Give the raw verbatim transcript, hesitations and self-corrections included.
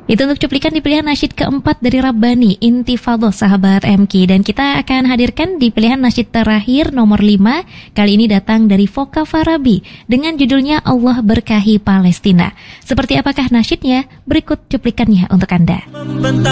Itu untuk cuplikan di pilihan nasyid keempat dari Rabbani, Intifadah, sahabat M K. Dan kita akan hadirkan di pilihan nasyid terakhir nomor lima. Kali ini datang dari Foka Farabi dengan judulnya Allah Berkahi Palestina. Seperti apakah nasyidnya? Berikut cuplikannya untuk Anda.